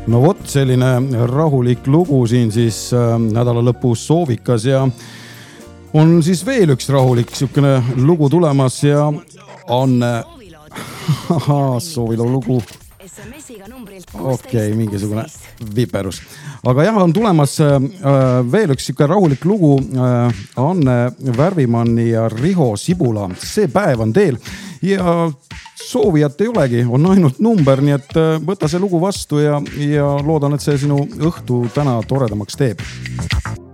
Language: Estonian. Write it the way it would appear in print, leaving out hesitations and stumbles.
No vot, selline rahulik lugu siin siis nädalalõpus soovikas ja on siis veel üks rahulik sükene lugu tulemas ja Anne Soovilo lugu. Okei, mingisugune viperus. Aga jah, on tulemas veel üks sükene rahulik lugu Anne Värvimanni ja Riho Sibula. See päev on teel ja soovijat ei olegi, on ainult number, nii et võta see lugu vastu ja loodan, et see sinu õhtu täna toredamaks teeb.